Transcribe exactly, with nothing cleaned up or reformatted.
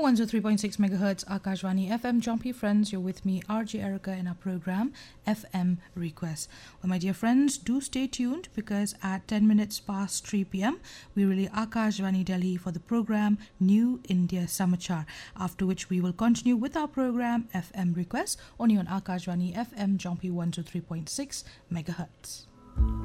one oh three point six megahertz Akashvani F M. Jumpy friends, you're with me, R J Erica, in our program F M Request. Well, my dear friends, do stay tuned because at ten minutes past three p.m. we relay Akashvani Delhi for the program New India Samachar, after which we will continue with our program F M Request only on Akashvani F M Jumpy one oh three point six megahertz.